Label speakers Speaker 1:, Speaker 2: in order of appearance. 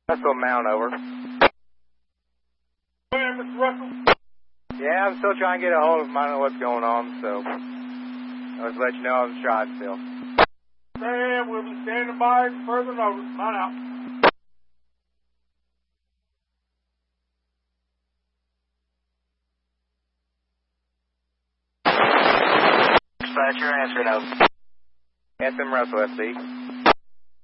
Speaker 1: Russell Mount, over.
Speaker 2: Mr. Russell?
Speaker 1: Yeah, I'm still trying to get a hold of him. I don't know what's going on, so I'll just let you know I'm trying still.
Speaker 2: And we'll be standing by for further notice. Mine out.
Speaker 1: Dispatcher, answer now. SM Russell, FC.